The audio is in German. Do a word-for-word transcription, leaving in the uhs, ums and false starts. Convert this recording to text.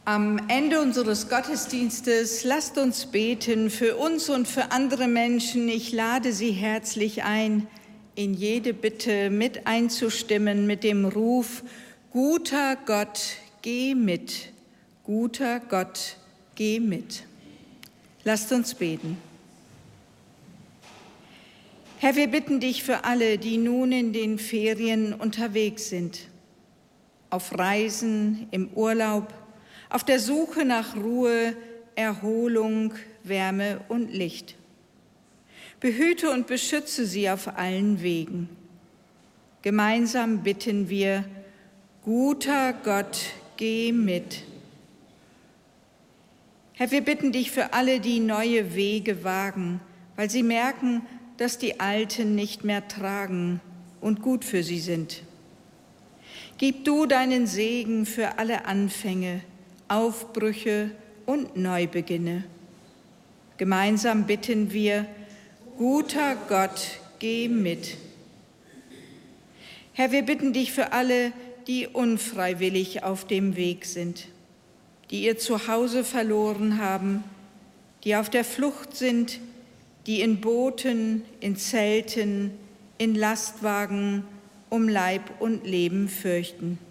Am Ende unseres Gottesdienstes lasst uns beten für uns und für andere Menschen. Ich lade Sie herzlich ein, in jede Bitte mit einzustimmen mit dem Ruf: Guter Gott, geh mit. Guter Gott, geh mit. Lasst uns beten. Herr, wir bitten dich für alle, die nun in den Ferien unterwegs sind, auf Reisen, im Urlaub, auf der Suche nach Ruhe, Erholung, Wärme und Licht. Behüte und beschütze sie auf allen Wegen. Gemeinsam bitten wir: Guter Gott, geh mit. Herr, wir bitten dich für alle, die neue Wege wagen, weil sie merken, dass die alten nicht mehr tragen und gut für sie sind. Gib du deinen Segen für alle Anfänge, Aufbrüche und Neubeginne. Gemeinsam bitten wir: Guter Gott, geh mit. Herr, wir bitten dich für alle, die unfreiwillig auf dem Weg sind, die ihr Zuhause verloren haben, die auf der Flucht sind, die in Booten, in Zelten, in Lastwagen um Leib und Leben fürchten.